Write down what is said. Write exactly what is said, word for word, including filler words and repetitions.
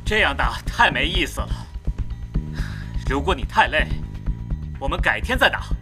这样打太没意思了。如果你太累，我们改天再打。